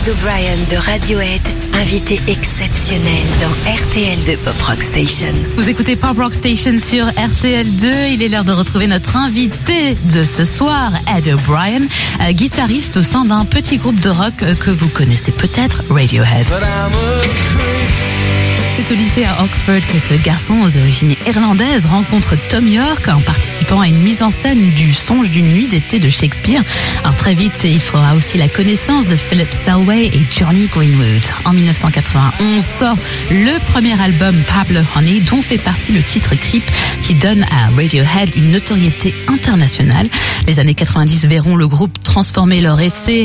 Ed O'Brien de Radiohead, invité exceptionnel dans RTL2 Pop Rock Station. Vous écoutez Pop Rock Station sur RTL2. Il est l'heure de retrouver notre invité de ce soir, Ed O'Brien, guitariste au sein d'un petit groupe de rock que vous connaissez peut-être, Radiohead. C'est au lycée à Oxford que ce garçon aux origines irlandaises rencontre Thom Yorke en participant à une mise en scène du Songe d'une nuit d'été de Shakespeare. Alors très vite, il fera aussi la connaissance de Philip Selway et Jonny Greenwood. En 1991 sort le premier album Pablo Honey, dont fait partie le titre Creep, qui donne à Radiohead une notoriété internationale. Les années 90 verront le groupe transformer leur essai